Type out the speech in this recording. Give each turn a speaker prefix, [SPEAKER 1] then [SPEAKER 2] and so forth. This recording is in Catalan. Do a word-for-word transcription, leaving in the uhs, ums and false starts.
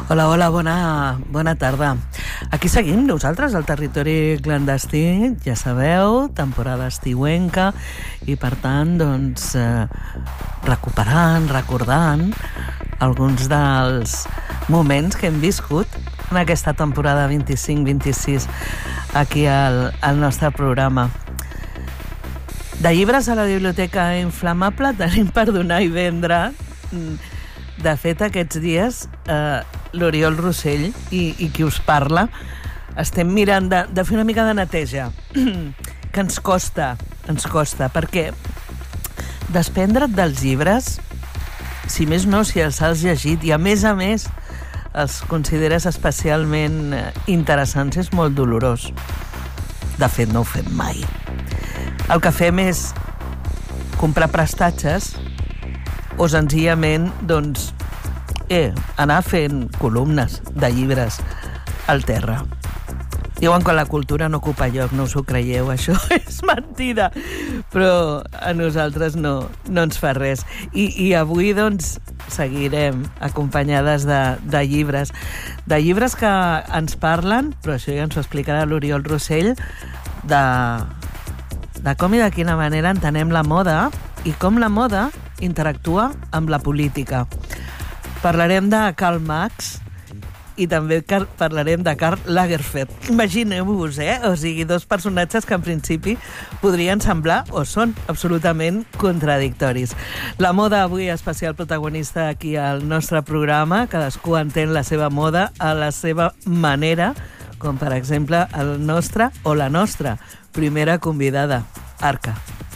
[SPEAKER 1] Hola, hola, bona, bona tarda. Aquí seguim nosaltres, al territori clandestí, ja sabeu, temporada estiuenca, i per tant, doncs, eh, recuperant, recordant alguns dels moments que hem viscut en aquesta temporada vint-i-cinc vint-i-sis aquí al, al nostre programa. De llibres a la biblioteca inflamable tenim per donar i vendre. De fet, aquests dies, eh, l'Oriol Rossell i, i qui us parla estem mirant de, de fer una mica de neteja, que ens costa, ens costa, perquè desprendre't dels llibres, si més no, si els has llegit, i a més a més els consideres especialment interessants, és molt dolorós. De fet, no ho fem mai. El que fem és comprar prestatges o senzillament, doncs, eh, anar fent columnes de llibres al terra. Diuen que la cultura no ocupa lloc, no us ho creieu, això és mentida, però a nosaltres no, no ens fa res. I, i avui, doncs, seguirem acompanyades de, de llibres, de llibres que ens parlen, però això ja ens ho explicarà l'Oriol Rossell, de, de com i de quina manera entenem la moda i com la moda interactua amb la política. Parlarem de Karl Marx i també parlarem de Karl Lagerfeld. Imagineu-vos, eh? O sigui, dos personatges que en principi podrien semblar o són absolutament contradictoris. La moda avui especial protagonista aquí al nostre programa. Cadascú entén la seva moda a la seva manera, com per exemple el nostre o la nostra primera convidada, Arca.